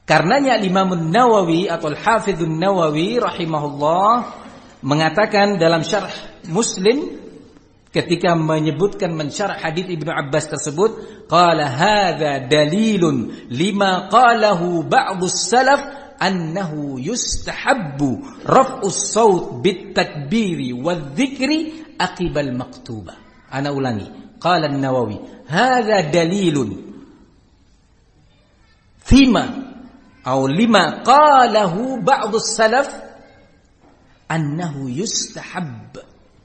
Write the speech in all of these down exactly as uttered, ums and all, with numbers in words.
Karenanya Imam Nawawi atau Al-Hafidhun Nawawi rahimahullah mengatakan dalam syarh Muslim ketika menyebutkan mensyarah hadits Ibnu Abbas tersebut, qala hadza dalilun lima qalahu ba'dus salaf annahu yustahabbu raf'us saut bit takbiri wadh-dhikri aqibal maktubah. Ana ulangi, qala An-Nawawi hadza dalilun fima atau lima qalahu ba'dus salaf annahu yustahab.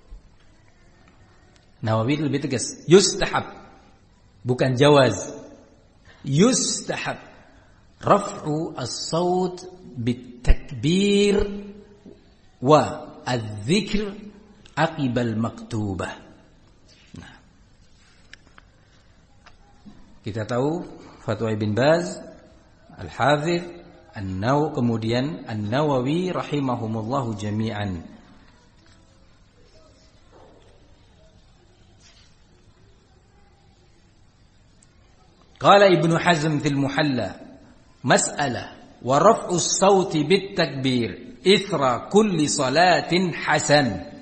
Nawawi lebih tegas, yustahab bukan jawaz. Yustahab raf'u as-saut bit takbir wa adz-dzikr aqibal maktubah. Nah, kita tahu fatwa Ibn Baz, Al-Hafidh An-Nawawi, kemudian An-Nawawi rahimahumullahu jami'an. Qala Ibnu Hazm fil Muhalla, mas'alah wa raf'u as-sauti bit takbir ithra kulli salatin hasan.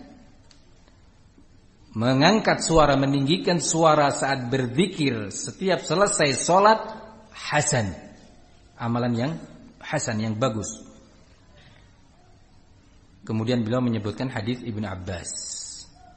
Mengangkat suara, meninggikan suara saat berzikir setiap selesai salat hasan. Amalan yang hasan, yang bagus. Kemudian beliau menyebutkan hadis Ibnu Abbas.